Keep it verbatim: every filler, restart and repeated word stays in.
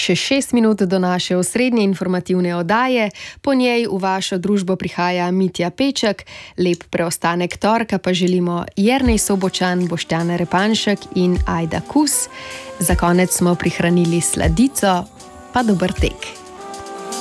Še šest minut do naše osrednje informativne oddaje, po njej v vašo družbo prihaja Mitja Peček, lep preostanek torka pa želimo Jernej Sobočan, Boštjan Repanšek in Ajda Kus. Za konec smo prihranili sladico, pa dober tek.